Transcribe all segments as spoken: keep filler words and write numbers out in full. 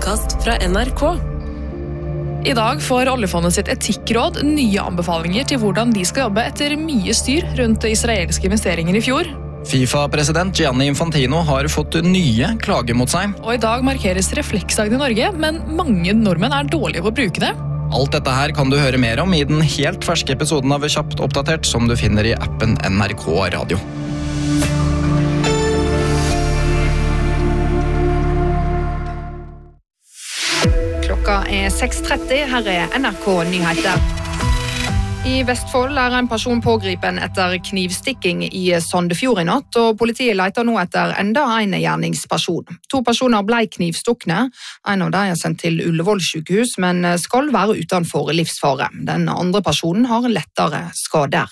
podcast fra N R K. I dag får oljefondet sitt etikkråd nye anbefalinger til hvordan de skal jobbe etter mye styr rundt israelske investeringer i fjor. FIFA-president Gianni Infantino har fått nye klager mot seg. Og i dag markeres refleksdagen i Norge, men mange nordmenn er dårlige på å bruke det. Alt dette her kan du høre mer om i den helt ferske episoden av Kjapt oppdatert, som du finner i appen N R K Radio. Klokka er seks tretti, her er N R K-nyheter. I Vestfold er en person pågripen etter knivstikking i Sandefjord i natt, og politiet leter nå etter enda en gjerningsperson. To personer ble knivstukne. En av dem er sendt til Ullevål sykehus, men skal være utenfor livsfare. Den andre personen har lettere skader.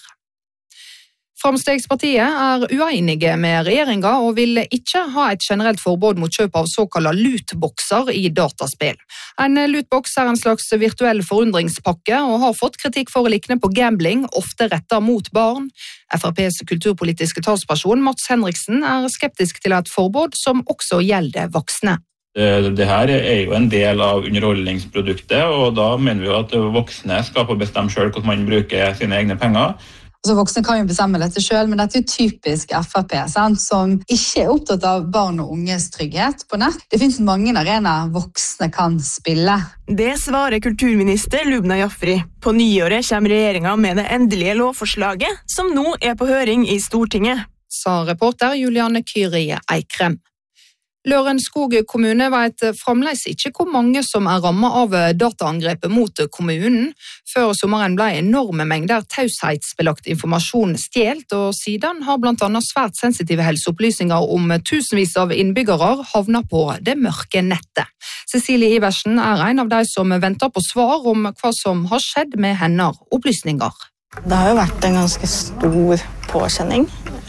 Framstegspartiet er uenige med regjeringa og vil ikke ha et generelt forbud mot kjøp av såkalte lootboxer i dataspill. En lootbox er en slags virtuell forundringspakke og har fått kritikk for å likne på gambling, ofte rettet mot barn. F R P's kulturpolitiske talsperson Mats Henriksen er skeptisk til et forbud som også gjelder voksne. Det her er jo en del av underholdningsproduktet, og da mener vi jo at voksne skal få bestemme selv hvordan man bruker sine egne penger. Altså, voksne kan jo bestemme dette selv, men dette er jo typisk F R P, sant? Som ikke er opptatt av barn og unges trygghet på nett. Det finnes mange arenaer voksne kan spille. Det svarer kulturminister Lubna Jafri. På nyåret kommer regjeringen med det endelige lovforslaget, som nå er på høring i Stortinget. Sa reporter Juliane Kyri Eikrem. Lørenskog kommune vet fremdeles ikke hvor mange som er rammet av dataangrepet mot kommunen. Før sommeren ble enorme mengder taushetsbelagt informasjon stjelt, og siden har blant annet svært sensitive helseopplysninger om tusenvis av innbyggere havnet på det mørke nettet. Cecilie Iversen er en av de som venter på svar om hva som har skjedd med hennes opplysninger. Det har jo vært en ganske stor påkjenning,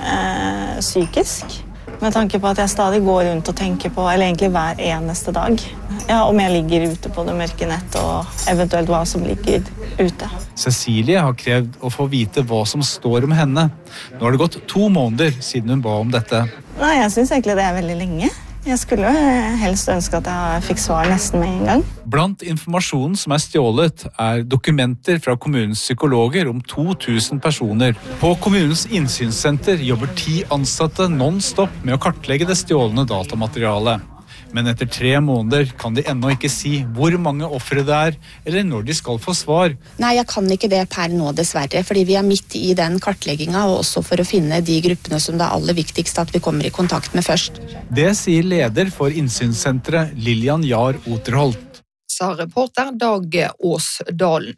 eh, psykisk. Med tanke på at jeg stadig går rundt og tenker på, eller egentlig hver eneste dag, ja, om jeg ligger ute på det mørke nett og eventuelt hva som ligger ute. Cecilie har krevd å få vite hva som står om henne. Nå har det gått to måneder siden hun ba om dette. Nei, jeg synes egentlig det er veldig lenge. Jeg skulle helst ønske at jeg fikk svar nesten med en gang. Blant informasjonen som er stjålet er dokumenter fra kommunens psykologer om to tusen personer. På kommunens innsynssenter jobber ti ansatte non-stop med å kartlegge det stjålne datamaterialet. Men etter tre måneder kan de ennå ikke si hvor mange ofre det er, eller når de skal få svar. Nei, jeg kan ikke det per nå dessverre, fordi vi er midt i den kartleggingen, og også for å finne de gruppene som det er aller viktigst at vi kommer i kontakt med først. Det sier leder for innsynssenteret Lillian Jahr Oterholt. Sa reporter Dag Åsdalen.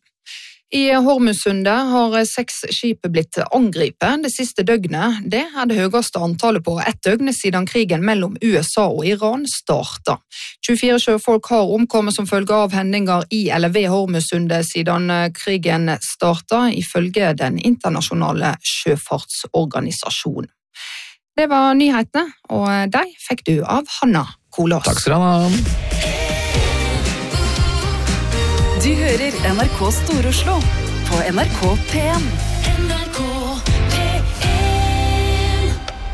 I Hormusundet har seks skip blitt angrepet det siste døgnet. Det er det høyeste antallet på ett døgn siden krigen mellom U S A og Iran startet. tjuefire sjøfolk har omkommet som følge av hendinger i eller ved Hormusundet siden krigen startet, ifølge den internasjonale sjøfartsorganisasjonen. Det var nyhetene, og de fikk du av Hanna Kolås. Takk skal du ha. Du hører N R K Stor-Oslo på N R K P en. N R K P en.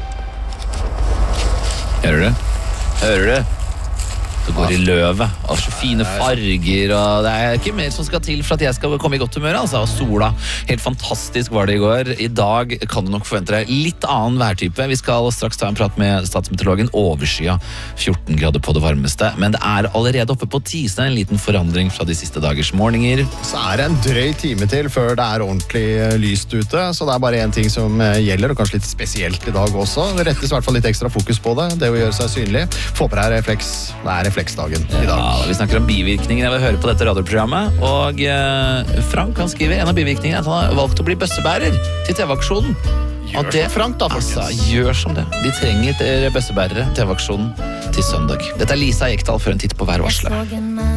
Hører du? Hører du? Det går i løvet, og så fine farger, og det er ikke mer som skal til for at jeg skal komme i godt humør, altså. Sola, helt fantastisk var det i går. I dag kan du nok forvente deg litt annen værtype. Vi skal straks ta en prat med statsmeteorologen. Overskya, fjorten grader på det varmeste, men det er allerede oppe på tisen en liten forandring fra de siste dagers morgener. Så er det en drøy time til før det er ordentlig lyst ute, så det er bare en ting som gjelder, og kanskje litt spesielt i dag også. Det rettes i hvert fall litt ekstra fokus på det, det å gjøre seg synlig. Få på deg refleks, det er refleksdagen i dag. Ja, vi snakker om bivirkninger jeg vil høre på dette radioprogrammet, og eh, Frank han skriver en av bivirkningene er at han har valgt å bli bøssebærer til T V-aksjonen. Gjør det, som Frank da, folkens. Altså, gjør som det. De trenger bøssebærere til T V-aksjonen til søndag. Dette er Lisa Ekdal for en titt på værvarselet.